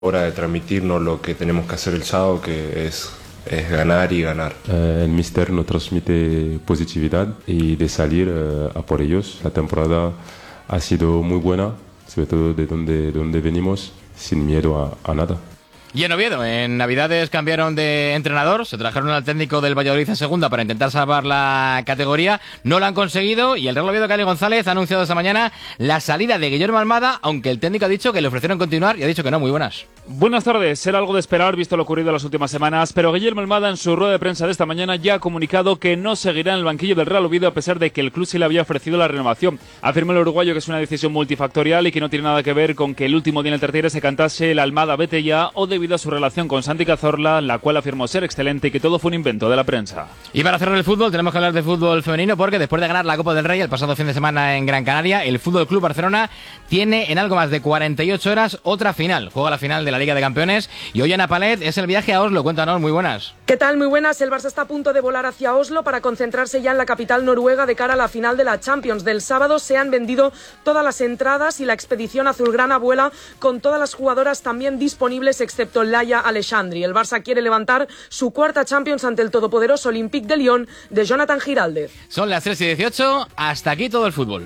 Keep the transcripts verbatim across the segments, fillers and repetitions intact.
hora de transmitirnos lo que tenemos que hacer el sábado, que es, es ganar y ganar. Eh, el míster nos transmite positividad y de salir eh, a por ellos. La temporada ha sido muy buena, sobre todo de donde, de donde venimos, sin miedo a, a nada. Y en Oviedo, en Navidades cambiaron de entrenador, se trajeron al técnico del Valladolid en segunda para intentar salvar la categoría, no lo han conseguido y el Real Oviedo, Cali González, ha anunciado esta mañana la salida de Guillermo Almada, aunque el técnico ha dicho que le ofrecieron continuar y ha dicho que no. Muy buenas. Buenas tardes, era algo de esperar visto lo ocurrido en las últimas semanas, pero Guillermo Almada en su rueda de prensa de esta mañana ya ha comunicado que no seguirá en el banquillo del Real Oviedo a pesar de que el club sí le había ofrecido la renovación. Afirmó el uruguayo que es una decisión multifactorial y que no tiene nada que ver con que el último día en el Tertiere se cantase el Almada vete ya o debido a su relación con Santi Cazorla, la cual afirmó ser excelente y que todo fue un invento de la prensa. Y para cerrar el fútbol, tenemos que hablar de fútbol femenino porque después de ganar la Copa del Rey el pasado fin de semana en Gran Canaria, el Fútbol Club Barcelona tiene en algo más de cuarenta y ocho horas otra final. Juega la final de la Liga de Campeones y hoy Ana Palet es el viaje a Oslo. Cuéntanos, muy buenas. ¿Qué tal? Muy buenas. El Barça está a punto de volar hacia Oslo para concentrarse ya en la capital noruega de cara a la final de la Champions. Del sábado se han vendido todas las entradas y la expedición azulgrana vuela con todas las jugadoras también disponibles excepto Laia Alexandri. El Barça quiere levantar su cuarta Champions ante el todopoderoso Olympique de Lyon de Jonathan Giraldez. Son las tres y dieciocho, hasta aquí todo el fútbol.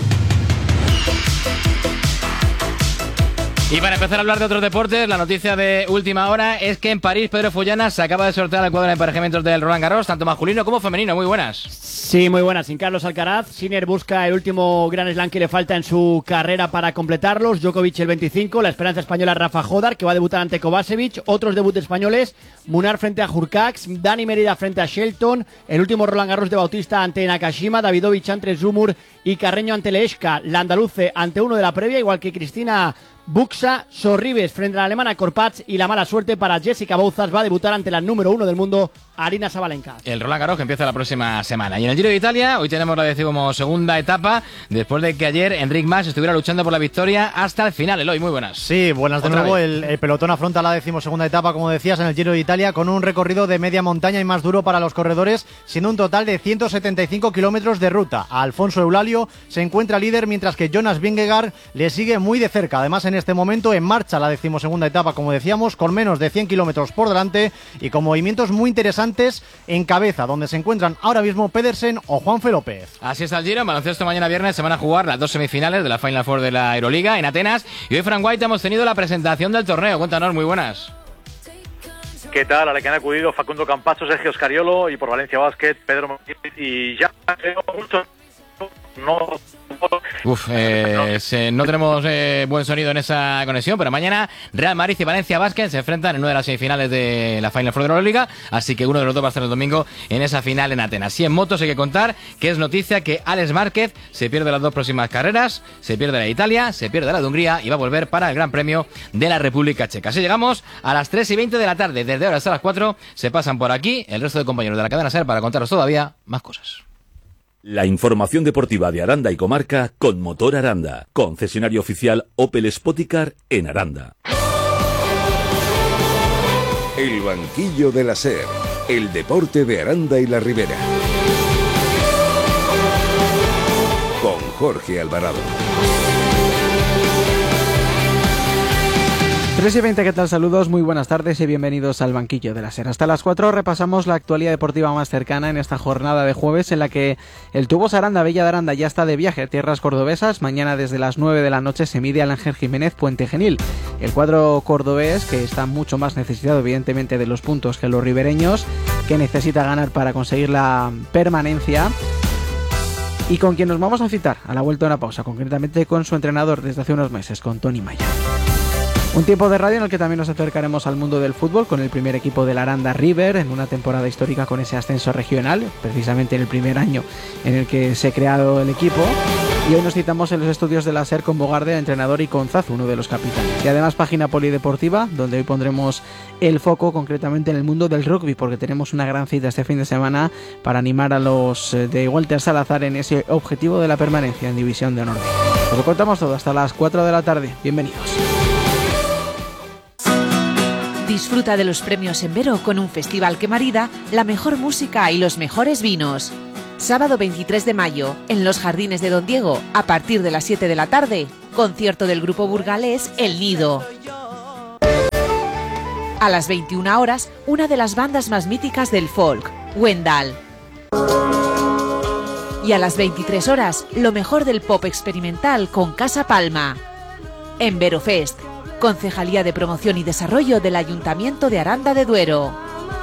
Y para empezar a hablar de otros deportes, la noticia de última hora es que en París Pedro Follana se acaba de sortear el cuadro de emparejamientos del Roland Garros, tanto masculino como femenino. Muy buenas. Sí, muy buenas. Sin Carlos Alcaraz, Sinner busca el último gran slam que le falta en su carrera para completarlos. Djokovic el veinticinco, la esperanza española Rafa Jodar, que va a debutar ante Kovacevic. Otros debuts españoles, Munar frente a Hurkacz, Dani Merida frente a Shelton, el último Roland Garros de Bautista ante Nakashima, Davidovich ante Zumur y Carreño ante Leeshka. La andaluce ante uno de la previa, igual que Cristina Buxa, Sorribes frente a la alemana Korpatz y la mala suerte para Jessica Bouzas, va a debutar ante la número uno del mundo, Arina Sabalenka. El Roland Garros que empieza la próxima semana. Y en el Giro de Italia, hoy tenemos la decimosegunda etapa, después de que ayer Enric Mas estuviera luchando por la victoria hasta el final. Eloy, muy buenas. Sí, buenas de Otra nuevo. vez. El, el pelotón afronta la decimosegunda etapa, como decías, en el Giro de Italia, con un recorrido de media montaña y más duro para los corredores, siendo un total de ciento setenta y cinco kilómetros de ruta. Alfonso Eulalio se encuentra líder, mientras que Jonas Vingegaard le sigue muy de cerca. Además, en este momento en marcha la decimosegunda etapa, como decíamos, con menos de cien kilómetros por delante y con movimientos muy interesantes en cabeza, donde se encuentran ahora mismo Pedersen o Juanfe López. Así está el Giro. En baloncesto, mañana viernes se van a jugar las dos semifinales de la Final Four de la Euroliga en Atenas. Y hoy, Frank White, hemos tenido la presentación del torneo. Cuéntanos, muy buenas. ¿Qué tal? A la que han acudido Facundo Campazo, Sergio Scariolo y por Valencia Basket, Pedro Martínez y ya creo mucho. No. Uf, eh, se, no tenemos eh, buen sonido en esa conexión, pero mañana Real Madrid y Valencia Basket se enfrentan en una de las semifinales de la Final Four de la Liga, así que uno de los dos va a estar el domingo en esa final en Atenas. Y en motos hay que contar que es noticia que Alex Márquez se pierde las dos próximas carreras, se pierde la de Italia, se pierde la de Hungría y va a volver para el Gran Premio de la República Checa. Así llegamos a las tres y veinte de la tarde, desde ahora hasta las cuatro se pasan por aquí el resto de compañeros de la cadena SER para contaros todavía más cosas. La información deportiva de Aranda y Comarca con Motor Aranda, concesionario oficial Opel Spoticar en Aranda. El banquillo de la SER, el deporte de Aranda y la Ribera. Con Jorge Alvarado. tres y veinte, ¿qué tal? Saludos, muy buenas tardes y bienvenidos al banquillo de la SER. Hasta las cuatro repasamos la actualidad deportiva más cercana en esta jornada de jueves en la que el Tubos Aranda Bella de Aranda ya está de viaje a tierras cordobesas. Mañana desde las nueve de la noche se mide al Ángel Jiménez Puente Genil. El cuadro cordobés, que está mucho más necesitado evidentemente de los puntos que los ribereños, que necesita ganar para conseguir la permanencia. Y con quien nos vamos a citar a la vuelta de una pausa, concretamente con su entrenador desde hace unos meses, con Tony Maya. Un tiempo de radio en el que también nos acercaremos al mundo del fútbol con el primer equipo del Aranda River en una temporada histórica con ese ascenso regional, precisamente en el primer año en el que se ha creado el equipo. Y hoy nos citamos en los estudios de la SER con Bogarde, entrenador, y con Zazu, uno de los capitanes. Y además página polideportiva, donde hoy pondremos el foco concretamente en el mundo del rugby, porque tenemos una gran cita este fin de semana para animar a los de Walter Salazar en ese objetivo de la permanencia en División de Honor. Os lo contamos todo hasta las cuatro de la tarde. Bienvenidos. Disfruta de los premios en Vero con un festival que marida la mejor música y los mejores vinos. Sábado veintitrés de mayo, en los Jardines de Don Diego, a partir de las siete de la tarde, concierto del grupo burgalés El Nido. A las veintiuna horas, una de las bandas más míticas del folk, Wendal. Y a las veintitrés horas, lo mejor del pop experimental con Casa Palma. En Verofest, Concejalía de Promoción y Desarrollo del Ayuntamiento de Aranda de Duero.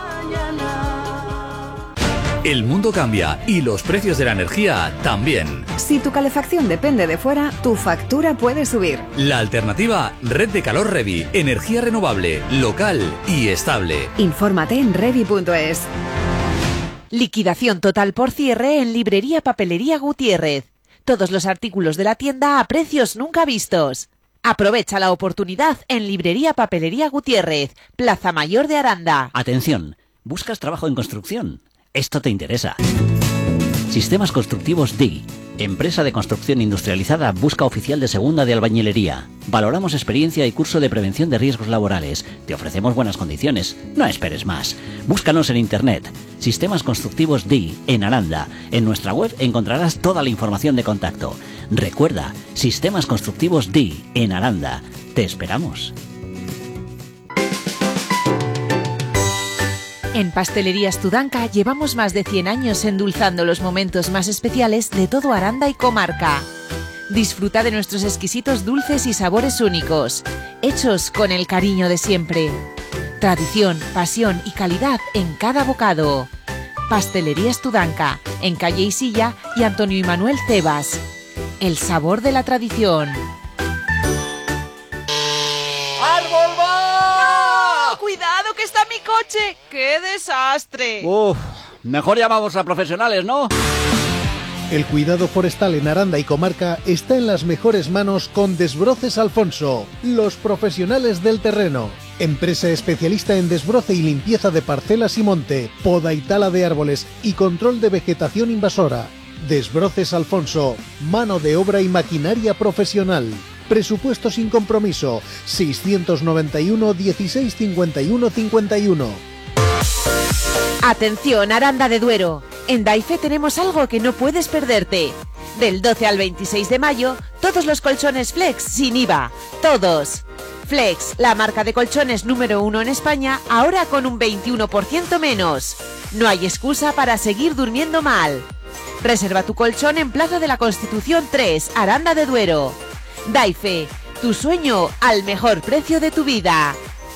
El mundo cambia y los precios de la energía también. Si tu calefacción depende de fuera, tu factura puede subir. La alternativa, Red de Calor Revi, energía renovable, local y estable. Infórmate en revi punto es. Liquidación total por cierre en Librería Papelería Gutiérrez. Todos los artículos de la tienda a precios nunca vistos. Aprovecha la oportunidad en Librería Papelería Gutiérrez, Plaza Mayor de Aranda. Atención, ¿buscas trabajo en construcción? Esto te interesa. Sistemas Constructivos D I, empresa de construcción industrializada, busca oficial de segunda de albañilería. Valoramos experiencia y curso de prevención de riesgos laborales. Te ofrecemos buenas condiciones. No esperes más. Búscanos en internet. Sistemas Constructivos D I en Aranda. En nuestra web encontrarás toda la información de contacto. Recuerda, Sistemas Constructivos D I en Aranda. Te esperamos. En Pastelerías Tudanca llevamos más de cien años endulzando los momentos más especiales de todo Aranda y comarca. Disfruta de nuestros exquisitos dulces y sabores únicos, hechos con el cariño de siempre. Tradición, pasión y calidad en cada bocado. Pastelerías Tudanca, en Calle Isilla y Antonio y Manuel Cebas. El sabor de la tradición. ¡Árbol va! ¡No! ¡Cuidado que está mi coche! ¡Qué desastre! Uf, mejor llamamos a profesionales, ¿no? El cuidado forestal en Aranda y comarca está en las mejores manos con Desbroces Alfonso, los profesionales del terreno. Empresa especialista en desbroce y limpieza de parcelas y monte, poda y tala de árboles y control de vegetación invasora. Desbroces Alfonso, mano de obra y maquinaria profesional. Presupuesto sin compromiso, seiscientos noventa y uno, dieciséis cincuenta y uno cincuenta y uno. Atención, Aranda de Duero. En Daife tenemos algo que no puedes perderte. Del doce al veintiséis de mayo, todos los colchones Flex sin I V A. Todos. Flex, la marca de colchones número uno en España, ahora con un veintiuno por ciento menos. No hay excusa para seguir durmiendo mal. Reserva tu colchón en Plaza de la Constitución tres, Aranda de Duero. Daife, tu sueño al mejor precio de tu vida.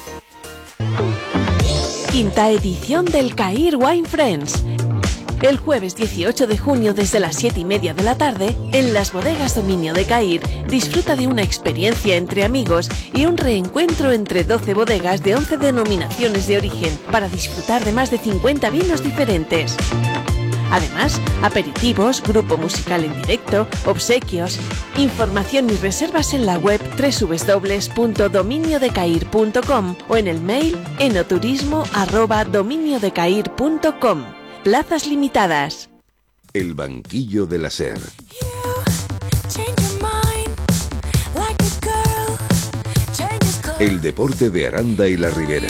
Quinta edición del CAIR Wine Friends. El jueves dieciocho de junio desde las siete y media de la tarde, en las bodegas Dominio de CAIR, disfruta de una experiencia entre amigos y un reencuentro entre doce bodegas de once denominaciones de origen para disfrutar de más de cincuenta vinos diferentes. Además, aperitivos, grupo musical en directo, obsequios. Información y reservas en la web doble u doble u doble u punto dominio de cair punto com o en el mail enoturismo arroba dominio de cair punto com. Plazas limitadas. El banquillo de la SER. El deporte de Aranda y la Ribera.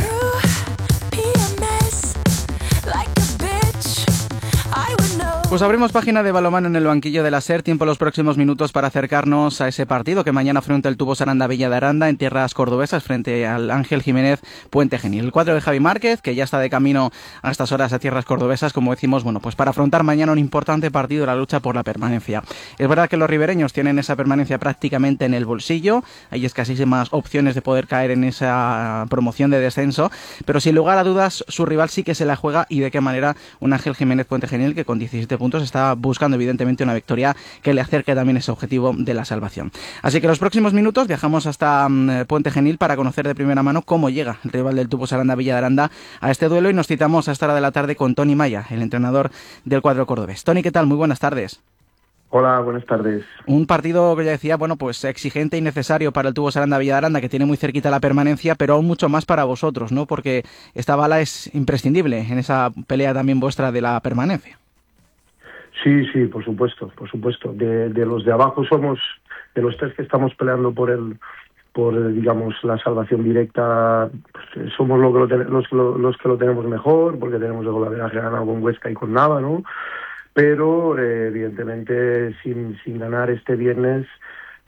Pues abrimos página de balonmano en el banquillo de la SER. Tiempo los próximos minutos para acercarnos a ese partido que mañana afronta el Tubos Aranda Villa de Aranda en tierras cordobesas frente al Ángel Jiménez Puente Genil. El cuadro de Javi Márquez, que ya está de camino a estas horas a tierras cordobesas, como decimos, bueno, pues para afrontar mañana un importante partido, la lucha por la permanencia. Es verdad que los ribereños tienen esa permanencia prácticamente en el bolsillo, hay escasísimas opciones de poder caer en esa promoción de descenso, pero sin lugar a dudas su rival sí que se la juega, y de qué manera un Ángel Jiménez Puente Genil que con diecisiete puntos está buscando evidentemente una victoria que le acerque también ese objetivo de la salvación. Así que los próximos minutos viajamos hasta um, Puente Genil para conocer de primera mano cómo llega el rival del Tubos Aranda Villa de Aranda a este duelo, y nos citamos a esta hora de la tarde con Tony Maya, el entrenador del cuadro cordobés. Tony, ¿qué tal? Muy buenas tardes. Hola, buenas tardes. Un partido que ya decía, bueno, pues exigente y necesario para el Tubos Aranda Villa de Aranda, que tiene muy cerquita la permanencia, pero aún mucho más para vosotros, ¿no? Porque esta bala es imprescindible en esa pelea también vuestra de la permanencia. Sí, sí, por supuesto, por supuesto. De, de los de abajo somos, de los tres que estamos peleando por el, por digamos la salvación directa, pues, somos lo que lo ten, los, los, los que lo tenemos mejor, porque tenemos el golaveraje ganado con Huesca y con Nava, ¿no? Pero eh, evidentemente sin, sin ganar este viernes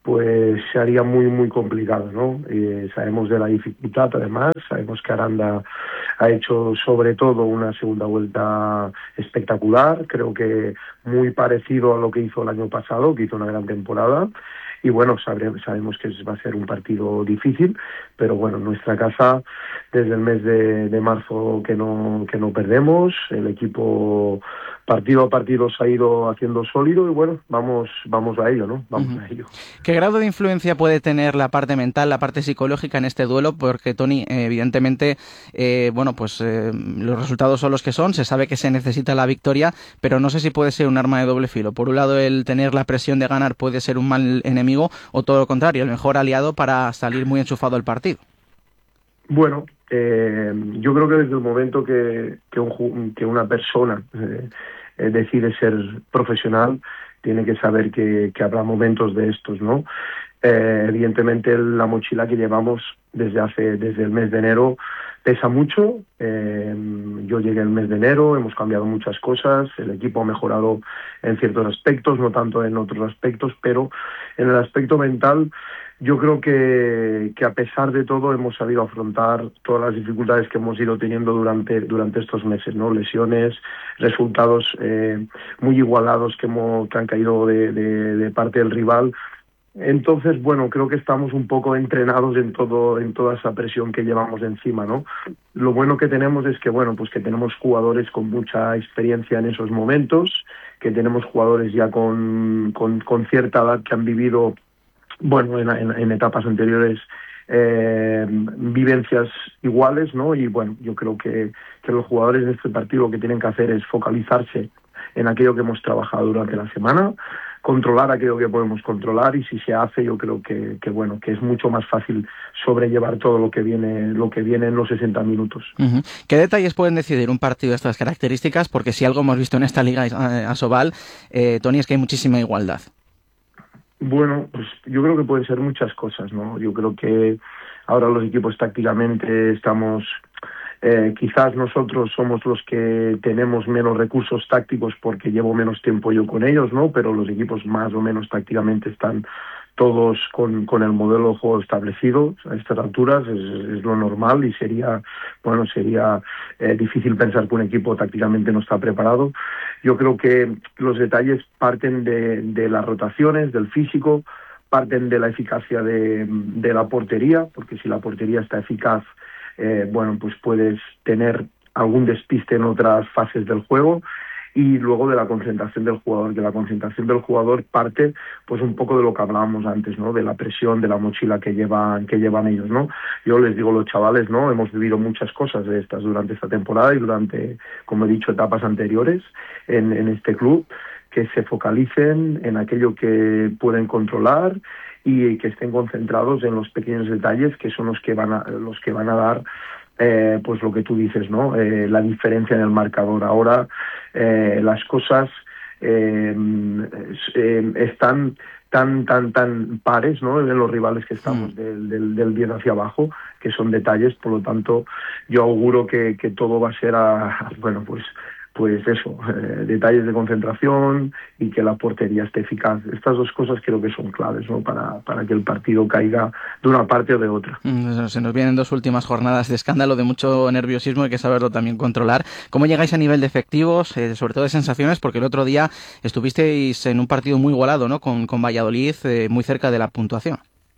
pues se haría muy muy complicado, ¿no? Eh, sabemos de la dificultad, además, sabemos que Aranda ha hecho sobre todo una segunda vuelta espectacular, creo que muy parecido a lo que hizo el año pasado, que hizo una gran temporada. Y bueno, sabre, sabemos que va a ser un partido difícil, pero bueno, en nuestra casa, desde el mes de, de marzo que no, que no perdemos, el equipo partido a partido se ha ido haciendo sólido y bueno, vamos, vamos a ello, ¿no? Vamos uh-huh. a ello. ¿Qué grado de influencia puede tener la parte mental, la parte psicológica en este duelo? Porque, Toni, eh, evidentemente, eh, bueno, pues eh, los resultados son los que son, se sabe que se necesita la victoria, pero no sé si puede ser un arma de doble filo. Por un lado, el tener la presión de ganar puede ser un mal enemigo, o todo lo contrario, el mejor aliado para salir muy enchufado el partido. Bueno, eh, yo creo que desde el momento que, que, un, que una persona eh, eh, decide ser profesional, tiene que saber que, que habrá momentos de estos, ¿no? Eh, evidentemente la mochila que llevamos desde hace desde el mes de enero pesa mucho. Eh, yo llegué el mes de enero, hemos cambiado muchas cosas, el equipo ha mejorado en ciertos aspectos, no tanto en otros aspectos, pero en el aspecto mental yo creo que, que a pesar de todo hemos sabido afrontar todas las dificultades que hemos ido teniendo durante, durante estos meses, ¿no? Lesiones, resultados eh, muy igualados que, hemos, que han caído de, de, de parte del rival. Entonces, bueno, creo que estamos un poco entrenados en todo, en toda esa presión que llevamos encima, ¿no? Lo bueno que tenemos es que, bueno, pues que tenemos jugadores con mucha experiencia en esos momentos, que tenemos jugadores ya con, con, con cierta edad que han vivido, bueno, en, en, en etapas anteriores, eh, vivencias iguales, ¿no? Y bueno, yo creo que, que los jugadores de este partido lo que tienen que hacer es focalizarse en aquello que hemos trabajado durante la semana, controlar aquello que podemos controlar, y si se hace, yo creo que, que bueno, que es mucho más fácil sobrellevar todo lo que viene, lo que viene en los sesenta minutos. Uh-huh. ¿Qué detalles pueden decidir un partido de estas características? Porque si algo hemos visto en esta Liga Asobal, eh, Toni, es que hay muchísima igualdad. Bueno, pues yo creo que pueden ser muchas cosas, ¿no? Yo creo que ahora los equipos tácticamente estamos... Eh, quizás nosotros somos los que tenemos menos recursos tácticos porque llevo menos tiempo yo con ellos, ¿no? Pero los equipos más o menos tácticamente están todos con, con el modelo de juego establecido a estas alturas, es, es lo normal, y sería, bueno, sería eh, difícil pensar que un equipo tácticamente no está preparado. Yo creo que los detalles parten de, de las rotaciones, del físico, parten de la eficacia de, de la portería, porque si la portería está eficaz, Eh, bueno, pues puedes tener algún despiste en otras fases del juego, y luego de la concentración del jugador, que la concentración del jugador parte pues un poco de lo que hablábamos antes, ¿no? De la presión, de la mochila que llevan, que llevan ellos, ¿no? Yo les digo a los chavales, ¿no? Hemos vivido muchas cosas de estas durante esta temporada y durante, como he dicho, etapas anteriores en, en este club, que se focalicen en aquello que pueden controlar y que estén concentrados en los pequeños detalles, que son los que van a, los que van a dar eh, pues lo que tú dices, ¿no? Eh, la diferencia en el marcador. Ahora eh, las cosas eh, eh, están tan tan tan pares, ¿no? En los rivales que estamos mm. del, del, del diez hacia abajo, que son detalles. Por lo tanto, yo auguro que, que todo va a ser a, a bueno, pues pues eso, eh, detalles de concentración y que la portería esté eficaz. Estas dos cosas creo que son claves, ¿no? Para, para que el partido caiga de una parte o de otra. Se nos vienen dos últimas jornadas de escándalo, de mucho nerviosismo, hay que saberlo también controlar. ¿Cómo llegáis a nivel de efectivos, eh, sobre todo de sensaciones? Porque el otro día estuvisteis en un partido muy igualado, ¿no? Con, con Valladolid, eh, muy cerca de la puntuación.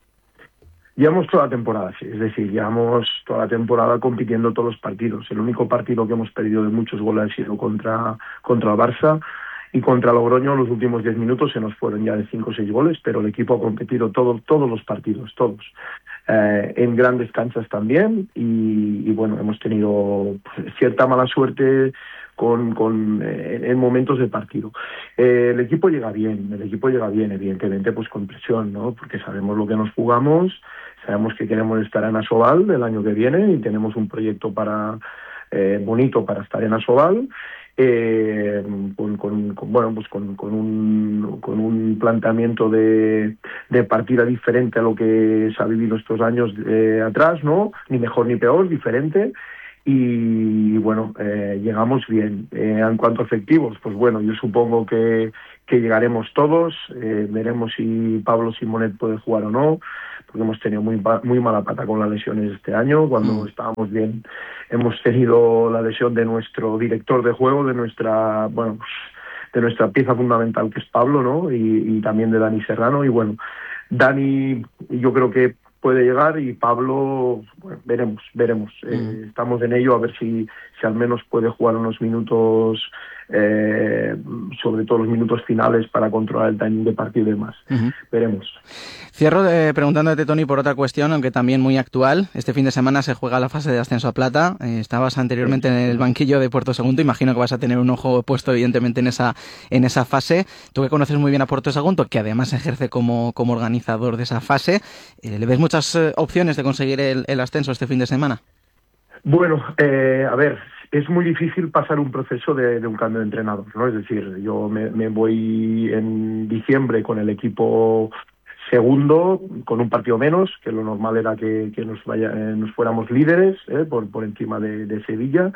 Llevamos toda la temporada, sí, es decir, llevamos toda la temporada compitiendo todos los partidos. El único partido que hemos perdido de muchos goles ha sido contra, contra el Barça, y contra Logroño los últimos diez minutos se nos fueron ya de cinco o seis goles, pero el equipo ha competido todo, todos los partidos, todos. Eh, en grandes canchas también, y, y bueno, hemos tenido pues, cierta mala suerte con, con eh, en momentos de partido. Eh, el equipo llega bien, el equipo llega bien, evidentemente, pues con presión, ¿no? Porque sabemos lo que nos jugamos, sabemos que queremos estar en Asobal el año que viene y tenemos un proyecto para eh, bonito para estar en Asobal. Eh, con, con, con bueno pues con, con un con un planteamiento de, de partida diferente a lo que se ha vivido estos años eh, atrás, ¿no? Ni mejor ni peor, diferente. y bueno, eh, llegamos bien. Eh, en cuanto a efectivos, pues bueno, yo supongo que, que llegaremos todos, eh, veremos si Pablo Simonet puede jugar o no, porque hemos tenido muy, muy mala pata con las lesiones este año. Cuando mm. estábamos bien, hemos tenido la lesión de nuestro director de juego, de nuestra, bueno, de nuestra pieza fundamental, que es Pablo, ¿no? Y, y también de Dani Serrano. Y bueno, Dani yo creo que puede llegar, y Pablo, bueno, veremos, veremos. Mm. Eh, estamos en ello, a ver si, si al menos puede jugar unos minutos, eh, sobre todo los minutos finales, para controlar el timing de partido y demás. Uh-huh. Veremos. Cierro eh, preguntándote, Toni, por otra cuestión, aunque también muy actual. Este fin de semana se juega la fase de ascenso a plata. Eh, estabas anteriormente en el banquillo de Puerto Sagunto. Imagino que vas a tener un ojo puesto, evidentemente, en esa en esa fase. Tú, que conoces muy bien a Puerto Sagunto, que además ejerce como, como organizador de esa fase, eh, ¿le ves muchas eh, opciones de conseguir el, el ascenso este fin de semana? Bueno, eh, a ver, es muy difícil pasar un proceso de, de un cambio de entrenador, ¿no? Es decir, yo me, me voy en diciembre con el equipo segundo, con un partido menos, que lo normal era que, que nos, vaya, eh, nos fuéramos líderes, eh, por, por encima de, de Sevilla.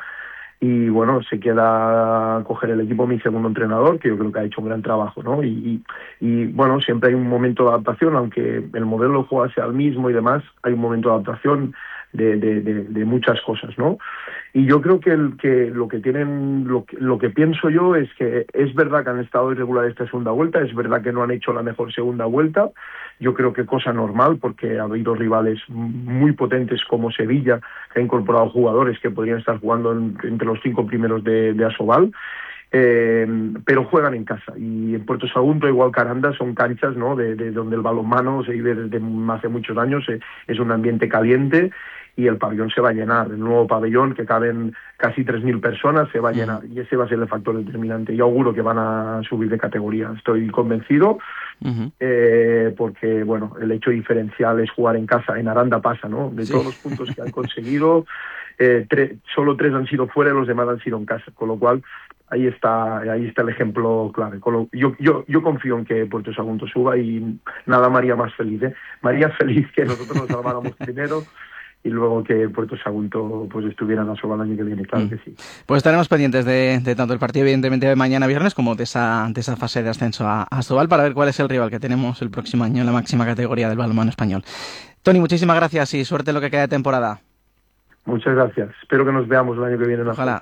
Y bueno, se queda a coger el equipo mi segundo entrenador, que yo creo que ha hecho un gran trabajo, ¿no? Y, y, y bueno, siempre hay un momento de adaptación, aunque el modelo de juego sea el mismo y demás, hay un momento de adaptación de, de, de, de muchas cosas, ¿no? Y yo creo que, el, que lo que tienen, lo que, lo que pienso yo es que es verdad que han estado irregulares esta segunda vuelta, es verdad que no han hecho la mejor segunda vuelta. Yo creo que cosa normal, porque ha habido rivales muy potentes como Sevilla, que ha incorporado jugadores que podrían estar jugando en, entre los cinco primeros de, de Asobal. Eh, pero juegan en casa, y en Puerto Sagunto, igual que Aranda, son canchas, ¿no? de, de donde el balonmano se vive desde hace muchos años. Eh, es un ambiente caliente, y el pabellón se va a llenar. El nuevo pabellón, que caben casi tres mil personas, se va a llenar, y ese va a ser el factor determinante. Yo auguro que van a subir de categoría, estoy convencido. Uh-huh. eh, porque bueno, el hecho diferencial es jugar en casa. En Aranda pasa, ¿no? De sí. todos los puntos que han conseguido, eh, tre- solo tres han sido fuera y los demás han sido en casa, con lo cual ahí está ahí está el ejemplo clave. Con lo, yo, yo, yo confío en que Puerto Sagunto suba, y nada me haría más feliz, ¿eh? Me haría feliz que nosotros nos salváramos primero y luego que Puerto Sagunto pues estuviera en Asobal el año que viene, claro mm. que sí. Pues estaremos pendientes de, de tanto el partido, evidentemente, de mañana viernes, como de esa, de esa fase de ascenso a, a Asobal, para ver cuál es el rival que tenemos el próximo año en la máxima categoría del balonmano español. Toni, muchísimas gracias y suerte en lo que queda de temporada. Muchas gracias. Espero que nos veamos el año que viene en la Ojalá.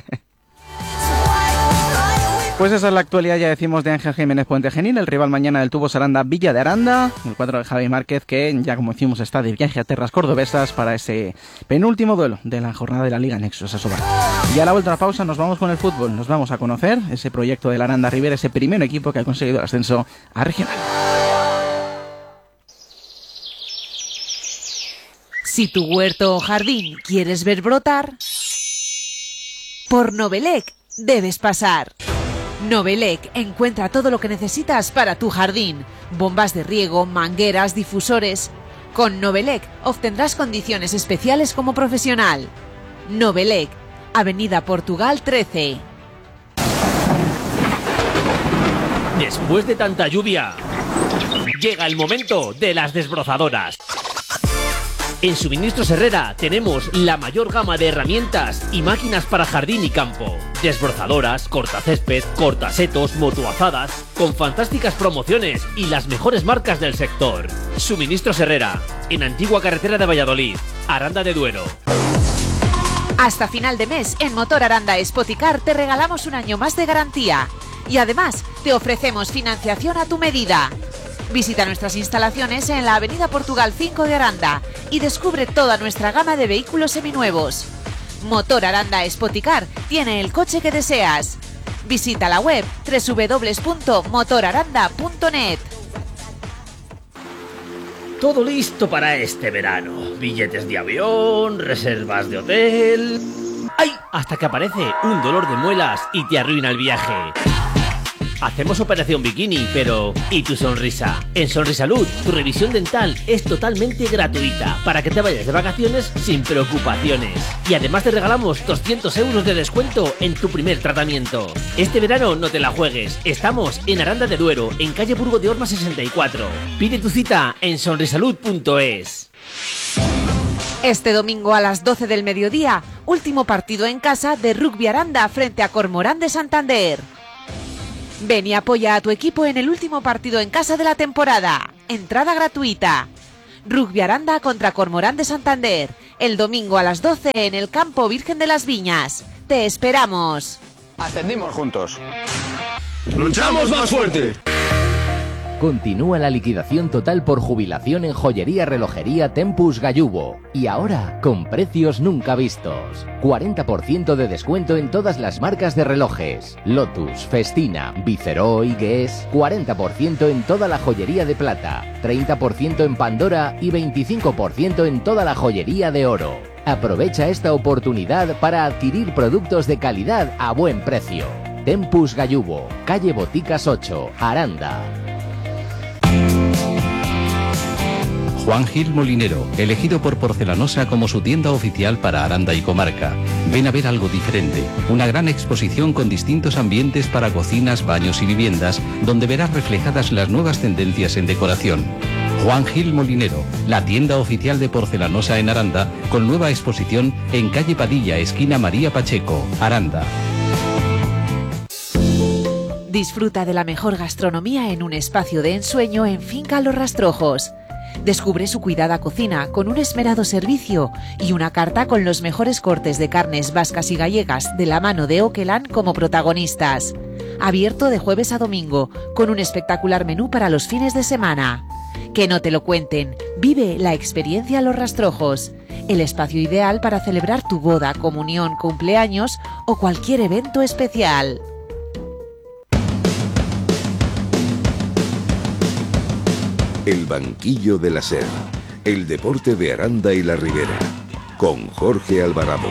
Pues esa es la actualidad, ya decimos, de Ángel Jiménez Puente Genil, el rival mañana del Tubos Aranda Villa de Aranda, el cuadro de Javi Márquez, que ya como decimos está de viaje a tierras cordobesas para ese penúltimo duelo de la jornada de la Liga Nexus Asobal. Y a la vuelta a la pausa nos vamos con el fútbol, nos vamos a conocer ese proyecto del Aranda River, ese primer equipo que ha conseguido el ascenso a regional. Si tu huerto o jardín quieres ver brotar, por Novelec debes pasar. Novelec encuentra todo lo que necesitas para tu jardín: bombas de riego, mangueras, difusores. Con Novelec obtendrás condiciones especiales como profesional. Novelec, Avenida Portugal trece. Después de tanta lluvia, llega el momento de las desbrozadoras. En Suministros Herrera tenemos la mayor gama de herramientas y máquinas para jardín y campo. Desbrozadoras, cortacésped, cortasetos, motoazadas, con fantásticas promociones y las mejores marcas del sector. Suministros Herrera, en Antigua Carretera de Valladolid, Aranda de Duero. Hasta final de mes, en Motor Aranda Spoticar te regalamos un año más de garantía. Y además, te ofrecemos financiación a tu medida. Visita nuestras instalaciones en la Avenida Portugal cinco de Aranda y descubre toda nuestra gama de vehículos seminuevos. Motor Aranda Spoticar tiene el coche que deseas. Visita la web doble u doble u doble u punto motor aranda punto net. Todo listo para este verano. Billetes de avión, reservas de hotel... ¡Ay! Hasta que aparece un dolor de muelas y te arruina el viaje. Hacemos operación bikini, pero ¿y tu sonrisa? En Sonrisalud, tu revisión dental es totalmente gratuita para que te vayas de vacaciones sin preocupaciones. Y además te regalamos doscientos euros de descuento en tu primer tratamiento. Este verano no te la juegues. Estamos en Aranda de Duero, en calle Burgo de Orma sesenta y cuatro. Pide tu cita en sonrisalud punto es. Este domingo a las doce del mediodía, último partido en casa de Rugby Aranda frente a Cormorán de Santander. Ven y apoya a tu equipo en el último partido en casa de la temporada. Entrada gratuita. Rugby Aranda contra Cormorán de Santander. El domingo a las doce en el campo Virgen de las Viñas. Te esperamos. Ascendimos juntos. ¡Luchamos más fuerte! Continúa la liquidación total por jubilación en joyería relojería Tempus Gallubo. Y ahora, con precios nunca vistos. cuarenta por ciento de descuento en todas las marcas de relojes. Lotus, Festina, Viceró y Guess. cuarenta por ciento en toda la joyería de plata. treinta por ciento en Pandora y veinticinco por ciento en toda la joyería de oro. Aprovecha esta oportunidad para adquirir productos de calidad a buen precio. Tempus Gallubo, calle Boticas ocho, Aranda. Juan Gil Molinero, elegido por Porcelanosa como su tienda oficial para Aranda y comarca. Ven a ver algo diferente, una gran exposición con distintos ambientes para cocinas, baños y viviendas, donde verás reflejadas las nuevas tendencias en decoración. Juan Gil Molinero, la tienda oficial de Porcelanosa en Aranda, con nueva exposición en calle Padilla, esquina María Pacheco, Aranda. Disfruta de la mejor gastronomía en un espacio de ensueño en Finca Los Rastrojos. Descubre su cuidada cocina con un esmerado servicio y una carta con los mejores cortes de carnes vascas y gallegas de la mano de Oquelán como protagonistas. Abierto de jueves a domingo, con un espectacular menú para los fines de semana. Que no te lo cuenten, vive la experiencia Los Rastrojos. El espacio ideal para celebrar tu boda, comunión, cumpleaños o cualquier evento especial. El banquillo de la SER, el deporte de Aranda y la Ribera, con Jorge Alvarado.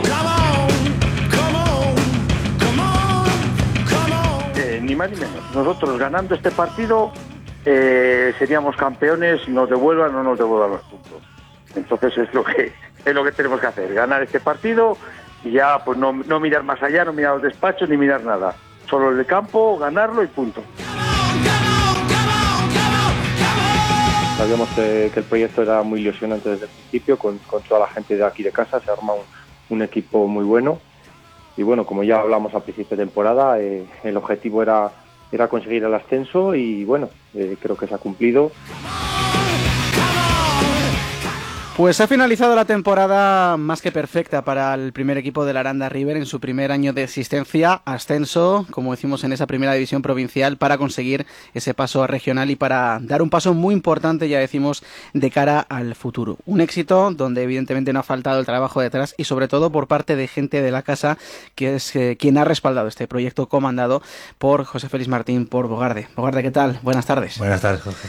Eh, ni más ni menos. Nosotros ganando este partido eh, seríamos campeones, nos devuelvan o no nos devuelvan los puntos. Entonces es lo que es lo que tenemos que hacer, ganar este partido y ya pues no, no mirar más allá, no mirar los despachos ni mirar nada. Solo el campo, ganarlo y punto. Sabíamos que, que el proyecto era muy ilusionante desde el principio, con, con toda la gente de aquí de casa, se arma un, un equipo muy bueno y bueno, como ya hablamos al principio de temporada, eh, el objetivo era, era conseguir el ascenso y bueno, eh, creo que se ha cumplido. Pues ha finalizado la temporada más que perfecta para el primer equipo del Aranda River en su primer año de existencia, ascenso, como decimos, en esa primera división provincial para conseguir ese paso a regional y para dar un paso muy importante, ya decimos, de cara al futuro. Un éxito donde evidentemente no ha faltado el trabajo detrás y sobre todo por parte de gente de la casa, que es eh, quien ha respaldado este proyecto comandado por José Félix Martín, por Bogarde. Bogarde, ¿qué tal? Buenas tardes. Buenas tardes, Jorge.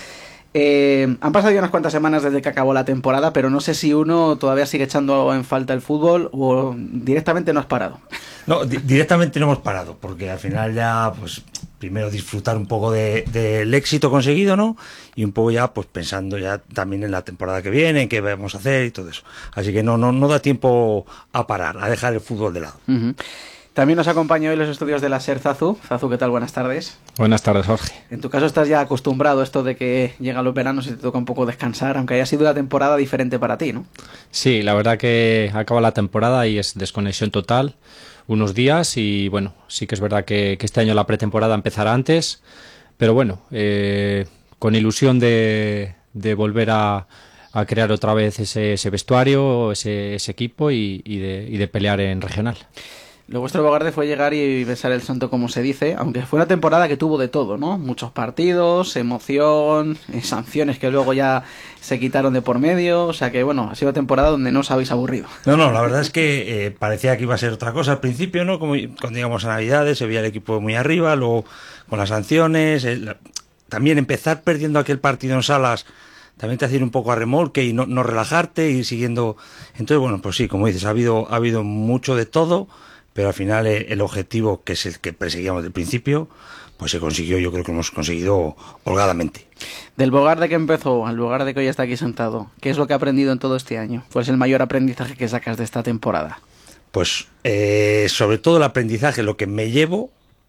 Eh, han pasado ya unas cuantas semanas desde que acabó la temporada, pero no sé si uno todavía sigue echando en falta el fútbol o directamente no has parado. No, di- directamente no hemos parado, porque al final ya, pues, primero disfrutar un poco de, del éxito conseguido, ¿no? Y un poco ya, pues, pensando ya también en la temporada que viene, en qué vamos a hacer y todo eso. Así que no, no, no da tiempo a parar, a dejar el fútbol de lado. Uh-huh. También nos acompaña hoy los estudios de la SER Zazu. Zazu, ¿qué tal? Buenas tardes. Buenas tardes, Jorge. En tu caso estás ya acostumbrado a esto de que llegan los veranos y te toca un poco descansar, aunque haya sido una temporada diferente para ti, ¿no? Sí, la verdad que acaba la temporada y es desconexión total, unos días y bueno, sí que es verdad que, que este año la pretemporada empezará antes, pero bueno, eh, con ilusión de, de volver a, a crear otra vez ese, ese vestuario, ese, ese equipo y, y, de, y de pelear en regional. Lo vuestro, Bogarde, fue llegar y besar el santo, como se dice, aunque fue una temporada que tuvo de todo, ¿no? Muchos partidos, emoción, sanciones que luego ya se quitaron de por medio, o sea que, bueno, ha sido una temporada donde no os habéis aburrido. No, no, la verdad es que eh, parecía que iba a ser otra cosa al principio, ¿no? Como cuando llegamos a Navidades se veía el equipo muy arriba, luego con las sanciones, eh, la... también empezar perdiendo aquel partido en Salas también te hace ir un poco a remolque y no, no relajarte, ir siguiendo. Entonces, bueno, pues sí, como dices, ha habido, ha habido mucho de todo, pero al final el objetivo, que es el que perseguíamos del principio, pues se consiguió, yo creo que lo hemos conseguido holgadamente. Del Bogarde que empezó al Bogarde que hoy está aquí sentado, ¿qué es lo que ha aprendido en todo este año? ¿Cuál es el mayor aprendizaje que sacas de esta temporada? Pues eh, sobre todo el aprendizaje, lo que me llevo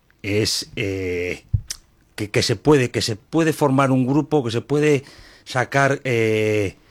es eh, que, que se puede, que se puede formar un grupo, que se puede sacar eh,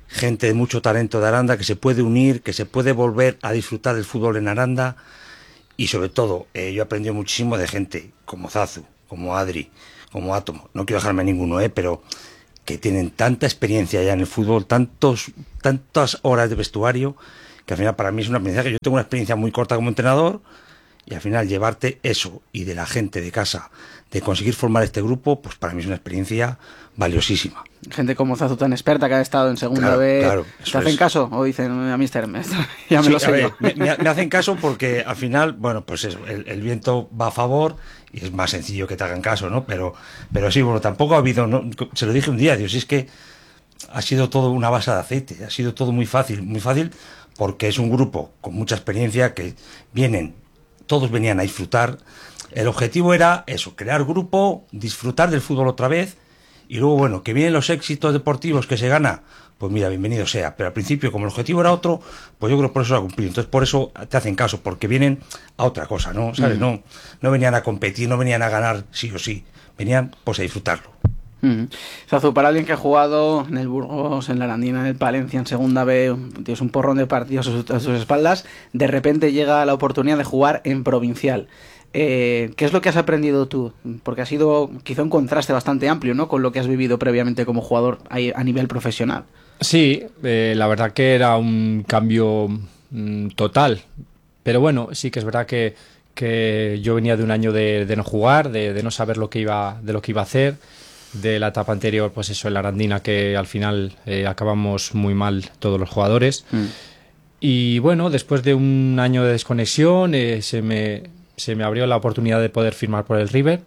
gente de mucho talento de Aranda, que se puede unir, que se puede volver a disfrutar del fútbol en Aranda, y sobre todo, eh, yo he aprendido muchísimo de gente como Zazu, como Adri, como Átomo, no quiero dejarme ninguno, eh, pero que tienen tanta experiencia ya en el fútbol, tantos, tantas horas de vestuario, que al final para mí es una experiencia que yo tengo una experiencia muy corta como entrenador, y al final llevarte eso y de la gente de casa, de conseguir formar este grupo, pues para mí es una experiencia valiosísima. Gente como Zazu tan experta que ha estado en segunda Claro, B, claro, ¿te eso hacen es. caso? O dicen, a mister, ya me Sí, lo a sé ver, yo. me, me- me hacen caso porque al final, bueno, pues eso, el, el viento va a favor y es más sencillo que te hagan caso, ¿no? Pero, pero sí, bueno, tampoco ha habido, ¿no? Se lo dije un día, Dios, si es que ha sido todo una base de aceite, ha sido todo muy fácil, muy fácil porque es un grupo con mucha experiencia que vienen, todos venían a disfrutar. El objetivo era eso, crear grupo, disfrutar del fútbol otra vez y luego, bueno, que vienen los éxitos deportivos que se gana, pues mira, bienvenido sea. Pero al principio, como el objetivo era otro, pues yo creo que por eso lo ha cumplido. Entonces, por eso te hacen caso, porque vienen a otra cosa, ¿no? ¿Sabes? Mm. No, no venían a competir, no venían a ganar sí o sí. Venían, pues, a disfrutarlo. Mm. Zazu, para alguien que ha jugado en el Burgos, en la Arandina, en el Palencia, en segunda B, tienes un porrón de partidos a sus, a sus espaldas, de repente llega la oportunidad de jugar en provincial. Eh, ¿Qué es lo que has aprendido tú? Porque ha sido quizá un contraste bastante amplio, ¿no?, con lo que has vivido previamente como jugador a, a nivel profesional. Sí, eh, la verdad que era un cambio mm, total, pero bueno, sí que es verdad que, que yo venía de un año de, de no jugar, de, de no saber lo que iba, de lo que iba a hacer, de la etapa anterior, pues eso, en la Arandina, que al final eh, acabamos muy mal todos los jugadores. Mm. Y bueno, después de un año de desconexión, eh, se me, se me abrió la oportunidad de poder firmar por el River.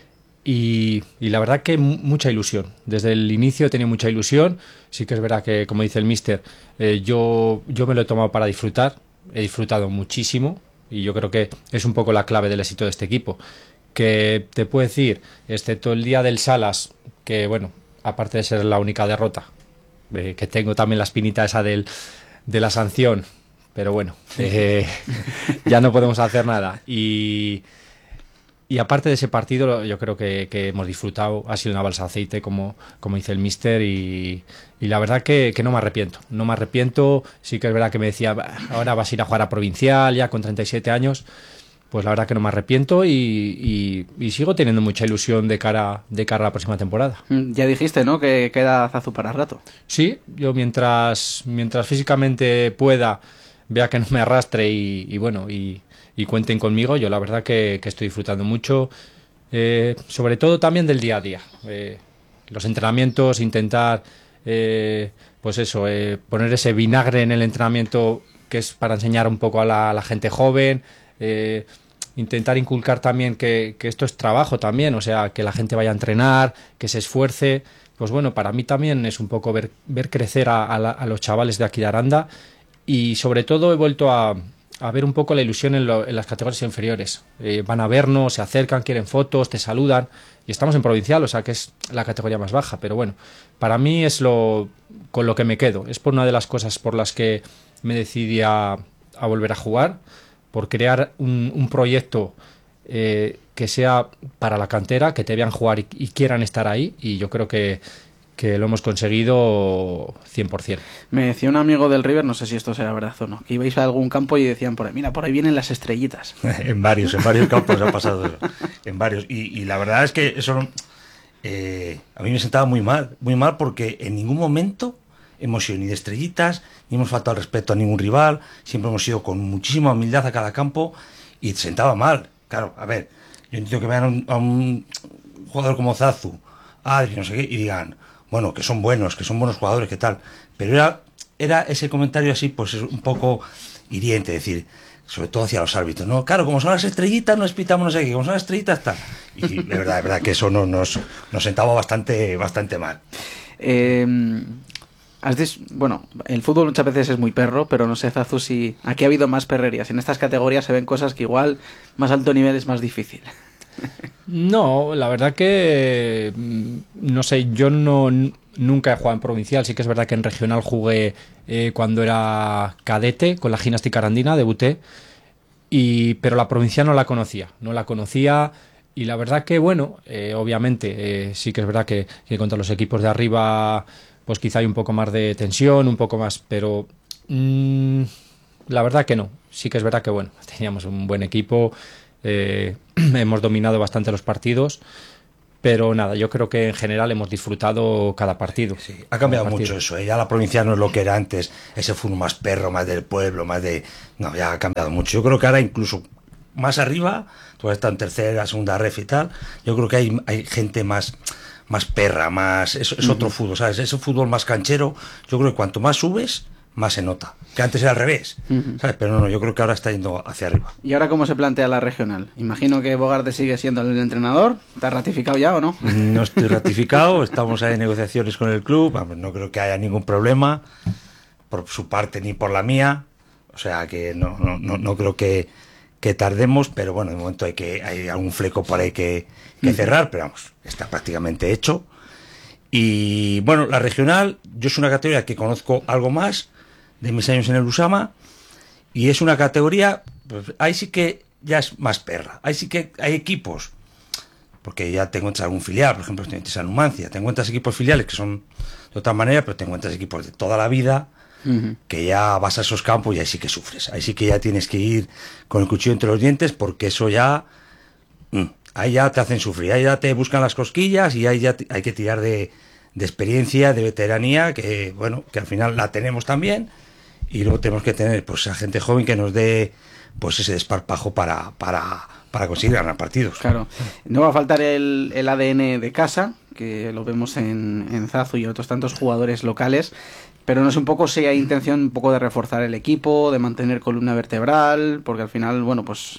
Y, y la verdad que mu- mucha ilusión. Desde el inicio he tenido mucha ilusión. Sí que es verdad que, como dice el míster, eh, yo, yo me lo he tomado para disfrutar. He disfrutado muchísimo y yo creo que es un poco la clave del éxito de este equipo. Que te puedo decir, excepto el día del Salas, que bueno, aparte de ser la única derrota, eh, que tengo también la espinita esa del, de la sanción, pero bueno, eh, ya no podemos hacer nada. Y... Y aparte de ese partido, yo creo que, que hemos disfrutado, ha sido una balsa de aceite, como, como dice el míster, y, y la verdad que, que no me arrepiento, no me arrepiento. Sí que es verdad que me decía, "Bah, ahora vas a ir a jugar a provincial ya con treinta y siete años, pues la verdad que no me arrepiento y, y, y sigo teniendo mucha ilusión de cara, de cara a la próxima temporada. Mm, Ya dijiste, ¿no?, que queda Zazu para rato. Sí, yo mientras, mientras físicamente pueda, vea que no me arrastre y, y bueno, y... y cuenten conmigo, yo la verdad que, que estoy disfrutando mucho, eh, sobre todo también del día a día. Eh, los entrenamientos, intentar, eh, pues eso, eh, poner ese vinagre en el entrenamiento que es para enseñar un poco a la, a la gente joven, eh, intentar inculcar también que, que esto es trabajo también, o sea, que la gente vaya a entrenar, que se esfuerce. Pues bueno, para mí también es un poco ver, ver crecer a, a, la, a los chavales de aquí de Aranda y sobre todo he vuelto a... a ver un poco la ilusión en, lo, en las categorías inferiores. Eh, van a vernos, se acercan, quieren fotos, te saludan, y estamos en provincial, o sea que es la categoría más baja, pero bueno, para mí es lo con lo que me quedo, es por una de las cosas por las que me decidí a, a volver a jugar, por crear un, un proyecto eh, que sea para la cantera, que te vean jugar y, y quieran estar ahí, y yo creo que que lo hemos conseguido cien por ciento. Me decía un amigo del River, no sé si esto será verdad o no, que ibais a algún campo y decían por ahí, mira, por ahí vienen las estrellitas. En varios, en varios campos ha pasado eso. En varios. Y, y la verdad es que eso eh, a mí me sentaba muy mal, muy mal porque en ningún momento hemos sido ni de estrellitas, ni hemos faltado al respeto a ningún rival, siempre hemos ido con muchísima humildad a cada campo y sentaba mal. Claro, a ver, yo entiendo que vean a un, a un jugador como Zazu, Adri, no sé qué, y digan, bueno, que son buenos, que son buenos jugadores, que tal. Pero era, era ese comentario así, pues un poco hiriente, decir, sobre todo hacia los árbitros, ¿no? Claro, como son las estrellitas, no les pitamos no sé qué, como son las estrellitas, tal. Y de verdad, de verdad que eso no, nos, nos sentaba bastante, bastante mal. Eh, has dis- bueno, el fútbol muchas veces es muy perro, pero no sé, Zazu, si aquí ha habido más perrerías. En estas categorías se ven cosas que igual más alto nivel es más difícil. No, la verdad que no sé, yo no nunca he jugado en provincial, sí que es verdad que en regional jugué eh, cuando era cadete con la gimnástica arandina, debuté, y pero la provincial no la conocía, no la conocía y la verdad que bueno, eh, obviamente eh, sí que es verdad que, que contra los equipos de arriba pues quizá hay un poco más de tensión, un poco más, pero mmm, la verdad que no. Sí que es verdad que bueno, teníamos un buen equipo, eh, hemos dominado bastante los partidos, pero nada, yo creo que en general hemos disfrutado cada partido. Sí, ha cambiado partido. mucho eso, ¿eh? Ya la provincial no es lo que era antes, ese fútbol más perro, más del pueblo, más de... No, ya ha cambiado mucho. Yo creo que ahora incluso más arriba, tú has estado en tercera, segunda ref y tal, yo creo que hay, hay gente más... más perra, más es, es otro uh-huh. fútbol, ¿sabes? Ese fútbol más canchero, yo creo que cuanto más subes, más se nota. Que antes era al revés, uh-huh. ¿sabes? Pero no, no, yo creo que ahora está yendo hacia arriba. ¿Y ahora cómo se plantea la regional? Imagino que Bogarde sigue siendo el entrenador. ¿Te has ratificado ya o no? No estoy ratificado, estamos ahí en negociaciones con el club, no creo que haya ningún problema, por su parte ni por la mía, o sea que no, no, no, no creo que, que tardemos, pero bueno, de momento hay que hay algún fleco por ahí que, que uh-huh. cerrar, pero vamos, está prácticamente hecho. Y bueno, la regional, yo es una categoría que conozco algo más de mis años en el Usama, y es una categoría, pues ahí sí que ya es más perra, ahí sí que hay equipos, porque ya te encuentras algún filial, por ejemplo, te encuentras a Numancia, te encuentras equipos filiales que son de otra manera, pero te encuentras equipos de toda la vida, uh-huh. que ya vas a esos campos y ahí sí que sufres, ahí sí que ya tienes que ir con el cuchillo entre los dientes, porque eso ya, mm, ahí ya te hacen sufrir, ahí ya te buscan las cosquillas y ahí ya te, hay que tirar de, de experiencia, de veteranía, que bueno, que al final la tenemos también. Y luego tenemos que tener pues a gente joven que nos dé pues ese desparpajo para, para, para conseguir ganar partidos. Claro. No va a faltar el, el A D N de casa, que lo vemos en, en Zazu y otros tantos jugadores locales, pero no sé un poco si hay intención un poco de reforzar el equipo, de mantener columna vertebral, porque al final, bueno, pues...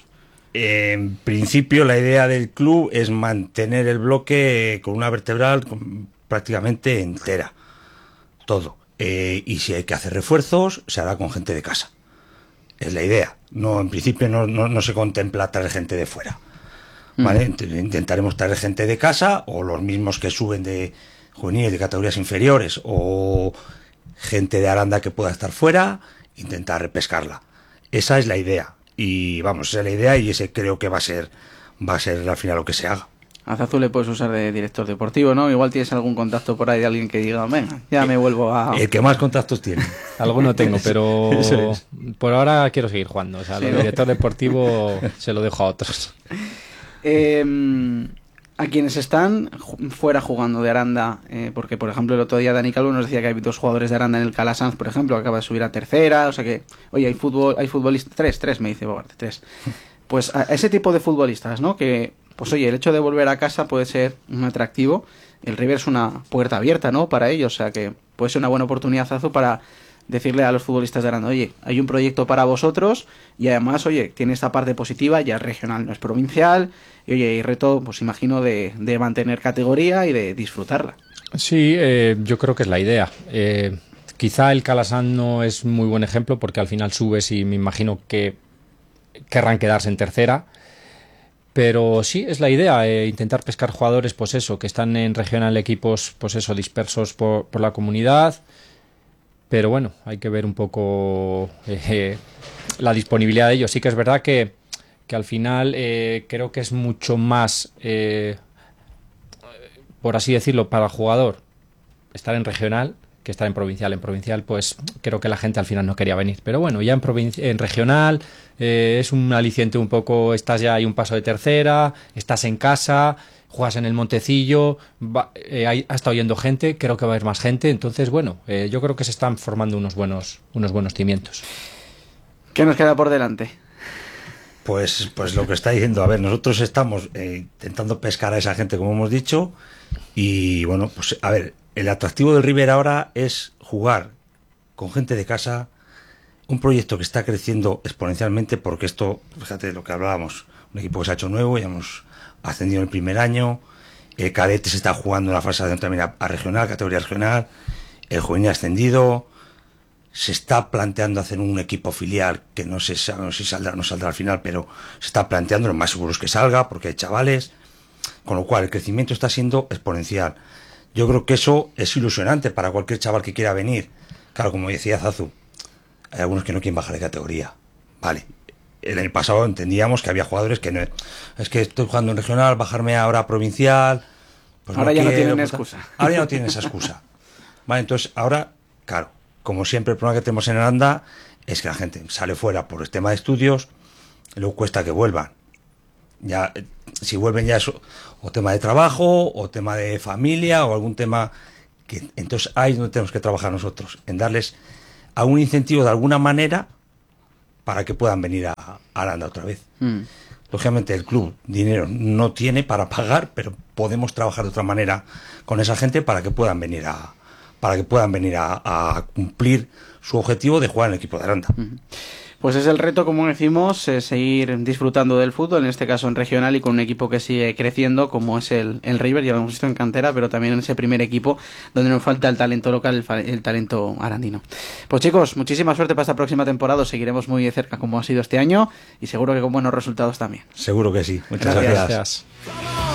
En principio la idea del club es mantener el bloque con una vertebral prácticamente entera. Todo. Eh, y si hay que hacer refuerzos, se hará con gente de casa. Es la idea. No, en principio no, no, no se contempla traer gente de fuera. ¿Vale? Mm. Intentaremos traer gente de casa, o los mismos que suben de juveniles, de categorías inferiores, o gente de Aranda que pueda estar fuera, intentar repescarla. Esa es la idea. Y vamos, esa es la idea, y ese creo que va a ser, va a ser al final lo que se haga. A Zazu le puedes usar de director deportivo, ¿no? Igual tienes algún contacto por ahí de alguien que diga, venga, ya me vuelvo a... El que más contactos tiene. Alguno tengo, pero es. por ahora quiero seguir jugando. O sea, sí, lo de director deportivo se lo dejo a otros. Eh, a quienes están fuera jugando de Aranda, eh, porque por ejemplo el otro día Dani Calvo nos decía que hay dos jugadores de Aranda en el Calasanz, por ejemplo, que acaba de subir a tercera, o sea que, oye, hay fútbol, hay futbolistas, tres, tres, me dice Bogart, tres. Pues a ese tipo de futbolistas, ¿no? Que... Pues oye, el hecho de volver a casa puede ser un atractivo. El River es una puerta abierta, ¿no? Para ellos, o sea que puede ser una buena oportunidad, Zazu, para decirle a los futbolistas de Aranda, oye, hay un proyecto para vosotros y además, oye, tiene esta parte positiva, ya es regional, no es provincial, y oye, hay reto, pues imagino, de, de mantener categoría y de disfrutarla. Sí, eh, yo creo que es la idea. Eh, quizá el Calasanz no es muy buen ejemplo porque al final subes y me imagino que querrán quedarse en tercera. Pero sí, es la idea, eh, intentar pescar jugadores, pues eso, que están en regional equipos, pues eso, dispersos por, por la comunidad. Pero bueno, hay que ver un poco eh, la disponibilidad de ellos. Sí que es verdad que, que al final eh, creo que es mucho más, eh, por así decirlo, para el jugador estar en regional que estar en provincial. En provincial, pues creo que la gente al final no quería venir. Pero bueno, ya en, provinci- en regional eh, es un aliciente un poco, estás ya hay un paso de tercera, estás en casa, juegas en el Montecillo, va, eh, hay, ha estado yendo gente, creo que va a haber más gente. Entonces, bueno, eh, yo creo que se están formando unos buenos, unos buenos cimientos. ¿Qué nos queda por delante? Pues, pues lo que está diciendo, a ver, nosotros estamos eh, intentando pescar a esa gente, como hemos dicho, y bueno, pues a ver, el atractivo del River ahora es jugar con gente de casa, un proyecto que está creciendo exponencialmente, porque esto, fíjate lo que hablábamos, un equipo que se ha hecho nuevo, ya hemos ascendido en el primer año, el cadete se está jugando en la fase de también a, a regional, categoría regional, el juvenil ha ascendido, se está planteando hacer un equipo filial que no sé, no sé si saldrá o no saldrá al final, pero se está planteando, lo más seguro es que salga, porque hay chavales, con lo cual el crecimiento está siendo exponencial. Yo creo que eso es ilusionante para cualquier chaval que quiera venir. Claro, como decía Zazu, hay algunos que no quieren bajar de categoría. Vale, en el pasado entendíamos que había jugadores que no, es que estoy jugando en regional, bajarme ahora a provincial. Pues ahora no ya quiero, no tienen pues, excusa. Ahora ya no tienen esa excusa. Vale, entonces ahora, claro, como siempre el problema que tenemos en Aranda es que la gente sale fuera por el tema de estudios, luego cuesta que vuelvan. Ya, si vuelven ya es o, o tema de trabajo, o tema de familia, o algún tema que entonces ahí es donde tenemos que trabajar nosotros, en darles a un incentivo de alguna manera para que puedan venir a, a Aranda otra vez. Mm. Lógicamente el club dinero no tiene para pagar, pero podemos trabajar de otra manera con esa gente para que puedan venir a para que puedan venir a, a cumplir su objetivo de jugar en el equipo de Aranda. Mm. Pues es el reto, como decimos, eh, seguir disfrutando del fútbol, en este caso en regional y con un equipo que sigue creciendo, como es el, el River, ya lo hemos visto en cantera, pero también en ese primer equipo donde nos falta el talento local, el, el talento arandino. Pues chicos, muchísima suerte para esta próxima temporada, os seguiremos muy de cerca como ha sido este año y seguro que con buenos resultados también. Seguro que sí. Muchas gracias. gracias.